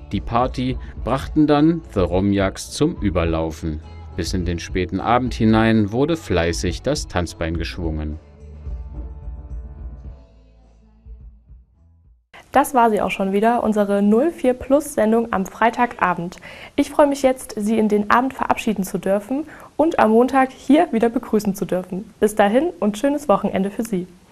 Die Party brachten dann The Romjaks zum Überlaufen. Bis in den späten Abend hinein wurde fleißig das Tanzbein geschwungen. Das war sie auch schon wieder, unsere 04 Plus Sendung am Freitagabend. Ich freue mich jetzt, Sie in den Abend verabschieden zu dürfen und am Montag hier wieder begrüßen zu dürfen. Bis dahin und schönes Wochenende für Sie.